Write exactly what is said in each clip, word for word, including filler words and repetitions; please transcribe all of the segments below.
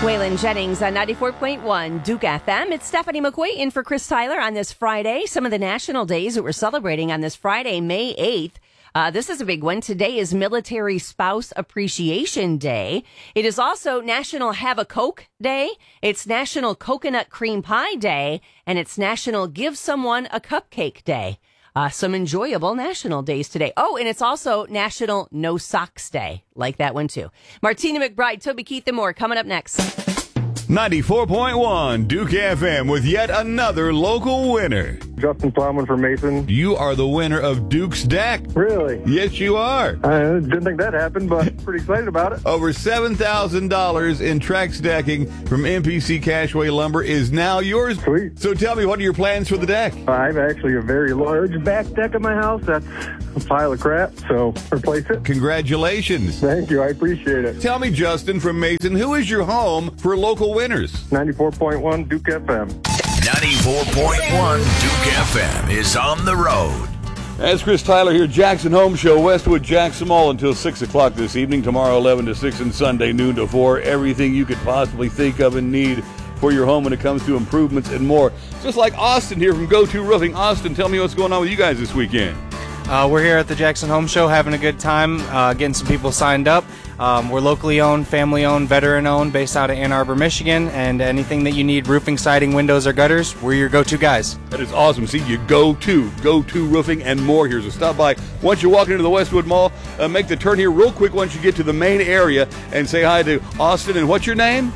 Waylon Jennings on ninety-four point one Duke F M. It's Stephanie McQuay in for Chris Tyler on this Friday. Some of the national days that we're celebrating on this Friday, May eighth. Uh, this is a big one. Today is Military Spouse Appreciation Day. It is also National Have a Coke Day. It's National Coconut Cream Pie Day. And it's National Give Someone a Cupcake Day. Uh, some enjoyable national days today. Oh, and it's also National No Socks Day. Like that one, too. Martina McBride, Toby Keith, and more coming up next. ninety-four point one Duke F M with yet another local winner. Justin Plowman from Mason. You are the winner of Duke's Deck. Really? Yes, you are. I didn't think that happened, but pretty excited about it. Over seven thousand dollars in Trex decking from M P C Cashway Lumber is now yours. Sweet. So tell me, what are your plans for the deck? I have actually a very large back deck in my house. That's a pile of crap, so replace it. Congratulations. Thank you. I appreciate it. Tell me, Justin from Mason, who is your home for local winners? ninety-four point one Duke F M. ninety-four point one Duke F M is on the road. That's Chris Tyler here, Jackson Home Show, Westwood Jackson Mall until six o'clock this evening. Tomorrow, eleven to six, and Sunday, noon to four. Everything you could possibly think of and need for your home when it comes to improvements and more. Just like Austin here from Go To Roofing. Austin, tell me what's going on with you guys this weekend. Uh, we're here at the Jackson Home Show having a good time, uh, getting some people signed up. Um, we're locally owned, family owned, veteran owned, based out of Ann Arbor, Michigan, and anything that you need, roofing, siding, windows, or gutters, we're your go-to guys. That is awesome. See, you go to, go to roofing and more here. So stop by. Once you walk into the Westwood Mall, uh, make the turn here real quick once you get to the main area and say hi to Austin. And what's your name?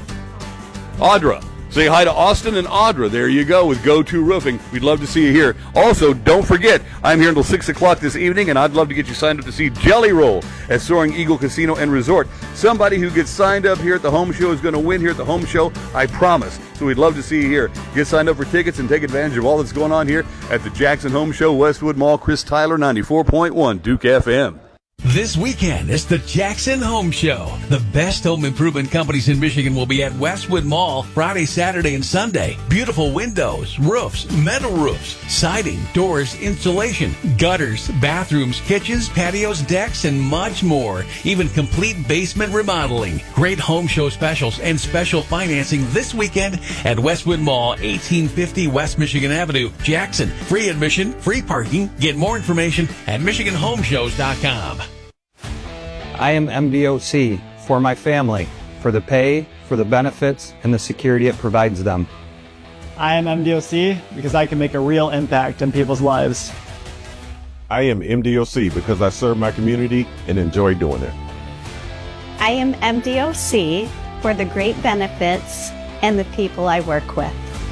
Audra. Say hi to Austin and Audra. There you go with Go To Roofing. We'd love to see you here. Also, don't forget, I'm here until six o'clock this evening, and I'd love to get you signed up to see Jelly Roll at Soaring Eagle Casino and Resort. Somebody who gets signed up here at the home show is going to win here at the home show, I promise. So we'd love to see you here. Get signed up for tickets and take advantage of all that's going on here at the Jackson Home Show, Westwood Mall. Chris Tyler, ninety-four point one Duke F M. This weekend is the Jackson Home Show. The best home improvement companies in Michigan will be at Westwood Mall Friday, Saturday, and Sunday. Beautiful windows, roofs, metal roofs, siding, doors, insulation, gutters, bathrooms, kitchens, patios, decks, and much more. Even complete basement remodeling. Great home show specials and special financing this weekend at Westwood Mall, eighteen fifty West Michigan Avenue, Jackson. Free admission, free parking. Get more information at michigan home shows dot com. I am M D O C for my family, for the pay, for the benefits, and the security it provides them. I am M D O C because I can make a real impact in people's lives. I am M D O C because I serve my community and enjoy doing it. I am M D O C for the great benefits and the people I work with.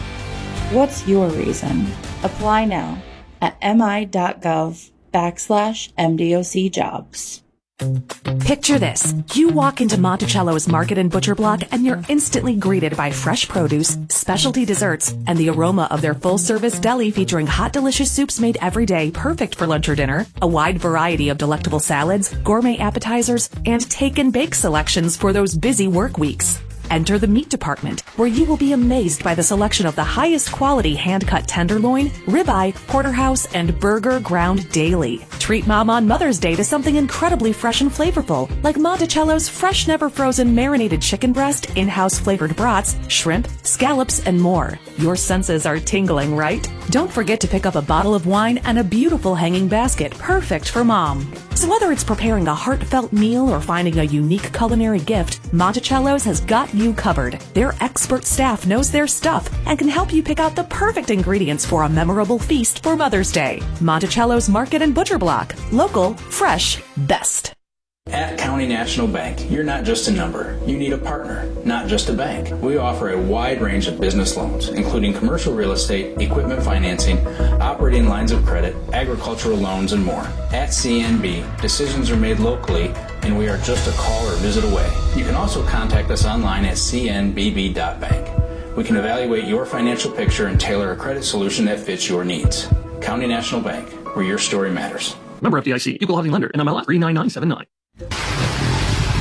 What's your reason? Apply now at mi.gov backslash MDOC jobs. Picture this. You walk into Monticello's Market and Butcher Block and you're instantly greeted by fresh produce, specialty desserts, and the aroma of their full-service deli featuring hot, delicious soups made every day, perfect for lunch or dinner, a wide variety of delectable salads, gourmet appetizers, and take-and-bake selections for those busy work weeks. Enter the meat department, where you will be amazed by the selection of the highest quality hand-cut tenderloin, ribeye, porterhouse, and burger ground daily. Treat Mom on Mother's Day to something incredibly fresh and flavorful, like Monticello's fresh, never-frozen marinated chicken breast, in-house flavored brats, shrimp, scallops, and more. Your senses are tingling, right? Don't forget to pick up a bottle of wine and a beautiful hanging basket, perfect for Mom. So whether it's preparing a heartfelt meal or finding a unique culinary gift, Monticello's has got you covered. Their expert staff knows their stuff and can help you pick out the perfect ingredients for a memorable feast for Mother's Day. Monticello's Market and Butcher Block. Local, fresh, best. At County National Bank, you're not just a number. You need a partner, not just a bank. We offer a wide range of business loans, including commercial real estate, equipment financing, operating lines of credit, agricultural loans, and more. At C N B, decisions are made locally, and we are just a call or visit away. You can also contact us online at c n b b dot bank. We can evaluate your financial picture and tailor a credit solution that fits your needs. County National Bank, where your story matters. Member F D I C, Equal Housing Lender, N M L S three nine nine seven nine.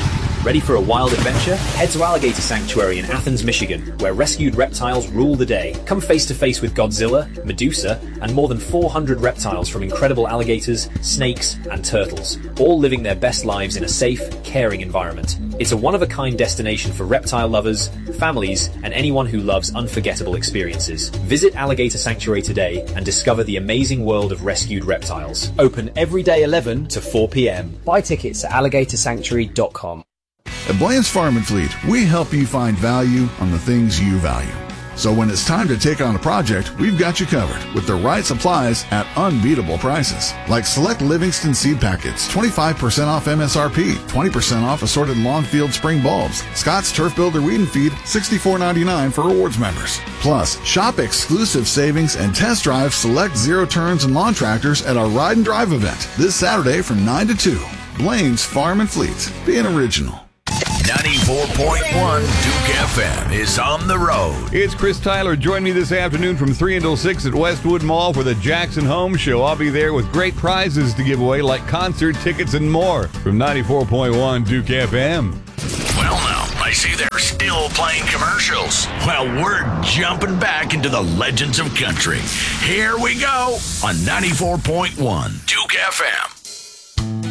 Ready for a wild adventure? Head to Alligator Sanctuary in Athens, Michigan, where rescued reptiles rule the day. Come face to face with Godzilla, Medusa, and more than four hundred reptiles from incredible alligators, snakes, and turtles, all living their best lives in a safe, caring environment. It's a one-of-a-kind destination for reptile lovers, families, and anyone who loves unforgettable experiences. Visit Alligator Sanctuary today and discover the amazing world of rescued reptiles. Open every day eleven to four p.m. Buy tickets at alligator sanctuary dot com. At Blaine's Farm and Fleet, we help you find value on the things you value. So when it's time to take on a project, we've got you covered with the right supplies at unbeatable prices. Like select Livingston seed packets, twenty-five percent off M S R P, twenty percent off assorted Longfield spring bulbs. Scott's Turf Builder Weed and Feed, sixty-four ninety-nine for rewards members. Plus, shop exclusive savings and test drive select zero turns and lawn tractors at our Ride and Drive event this Saturday from nine to two. Blaine's Farm and Fleet, being original. ninety-four point one Duke F M is on the road. It's Chris Tyler. Join me this afternoon from three until six at Westwood Mall for the Jackson Home Show. I'll be there with great prizes to give away like concert tickets and more from ninety-four point one Duke F M. Well, now, I see they're still playing commercials. Well, we're jumping back into the legends of country. Here we go on ninety-four point one Duke F M.